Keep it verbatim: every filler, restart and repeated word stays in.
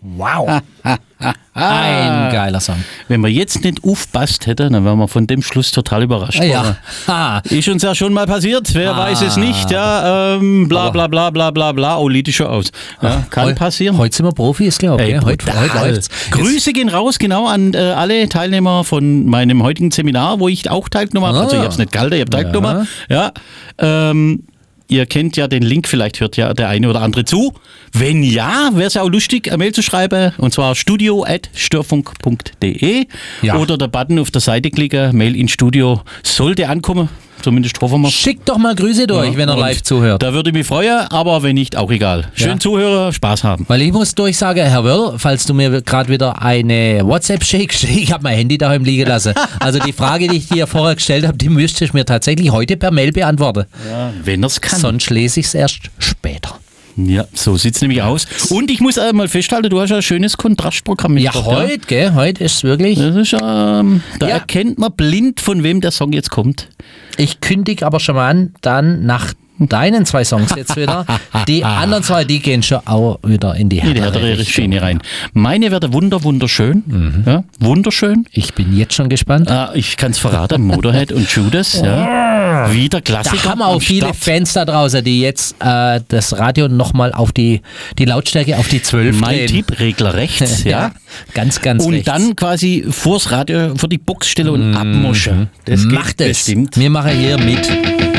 Wow. Ein geiler Song. Wenn wir jetzt nicht aufpasst hätten, dann wären wir von dem Schluss total überrascht. Ja. Ha. Ist uns ja schon mal passiert, wer Ah. weiß es nicht, ja, ähm, bla bla bla bla bla bla, oh, liegt schon aus. Ja, kann Heu- passieren. Heute sind wir Profis, glaube ich. Ey, gell? heute, brutal. heute läuft's. Grüße gehen raus, genau, an äh, alle Teilnehmer von meinem heutigen Seminar, wo ich auch teilgenommen habe. Ah. Also ich habe es nicht gehalten, ich habe teilgenommen. Ja. Ähm, ihr kennt ja den Link, vielleicht hört ja der eine oder andere zu. Wenn ja, wäre es ja auch lustig, eine Mail zu schreiben, und zwar studio at störfunk punkt de Ja. oder der Button auf der Seite klicken, Mail ins Studio, sollte ankommen, zumindest hoffen wir. Schickt doch mal Grüße durch, Ja, wenn er und live zuhört. Da würde ich mich freuen, aber wenn nicht, auch egal. Schön Ja. zuhören, Spaß haben. Weil ich muss durchsagen, Herr Wörl, falls du mir gerade wieder eine WhatsApp schickst, ich habe mein Handy daheim liegen lassen. Also die Frage, die ich dir vorher gestellt habe, die müsstest du mir tatsächlich heute per Mail beantworten. Ja, wenn er es kann. Sonst lese ich es erst später. Ja, so sieht es nämlich aus. Und ich muss einmal festhalten, du hast ja ein schönes Kontrastprogramm Ja, mitgebracht, heute, gell? Heute ist es wirklich. Das ist, ähm, da Ja. erkennt man blind, von wem der Song jetzt kommt. Ich kündige aber schon mal an, dann nach deinen zwei Songs jetzt wieder. Die anderen zwei, die gehen schon auch wieder in die In die härtere härtere Richtung. Schiene rein. Meine wird wunder, wunderschön. Mhm. Ja, wunderschön. Ich bin jetzt schon gespannt. Ah, ich kann es verraten, Motorhead und Judas. Ja. Wieder Klassiker. Da haben wir auch am viele Start. Fans da draußen, die jetzt äh, das Radio nochmal auf die, die Lautstärke auf die zwölf Mein drehen. Tipp, Regler rechts. ja. Ja, ganz, ganz Und rechts. dann quasi vors Radio, vor die Box stellen und abmoschen. Das geht Macht es. bestimmt. Wir machen hier mit.